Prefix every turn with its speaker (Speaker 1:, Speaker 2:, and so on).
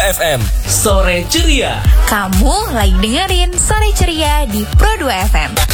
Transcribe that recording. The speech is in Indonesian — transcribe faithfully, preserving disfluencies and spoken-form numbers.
Speaker 1: F M. Sore Ceria.
Speaker 2: Kamu lagi dengerin Sore Ceria di Pro dua F M.